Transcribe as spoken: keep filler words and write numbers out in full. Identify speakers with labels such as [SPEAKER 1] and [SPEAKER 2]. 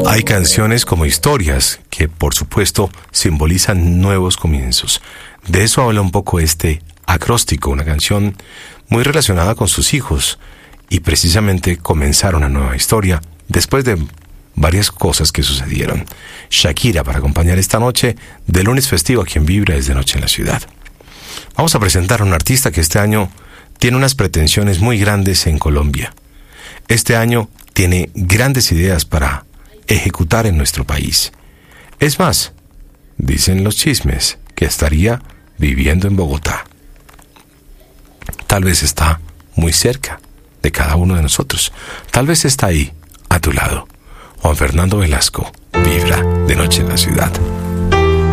[SPEAKER 1] Hay canciones como historias que, por supuesto, simbolizan nuevos comienzos. De eso habla un poco este acróstico, una canción muy relacionada con sus hijos y precisamente comenzar una nueva historia después de varias cosas que sucedieron. Shakira, para acompañar esta noche de lunes festivo aquí en Vibra desde Noche en la Ciudad. Vamos a presentar a un artista que este año tiene unas pretensiones muy grandes en Colombia. Este año tiene grandes ideas para ejecutar en nuestro país. Es más, dicen los chismes que estaría viviendo en Bogotá. Tal vez está muy cerca de cada uno de nosotros. Tal vez está ahí, a tu lado. Juan Fernando Velasco, Vibra de Noche en la Ciudad.